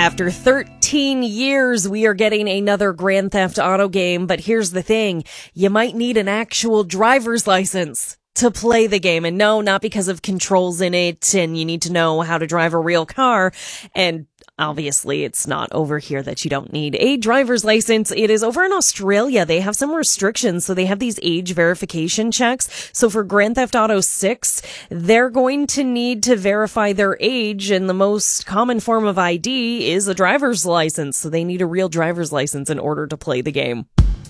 After 13 years, we are getting another Grand Theft Auto game, but here's the thing. You might need an actual driver's license to play the game. And no, not because of controls in it, and you need to know how to drive a real car. And obviously, it's not over here that you don't need a driver's license. It is over in Australia. They have some restrictions, so they have these age verification checks. So for Grand Theft Auto 6, they're going to need to verify their age, and the most common form of ID is a driver's license. So they need a real driver's license in order to play the game.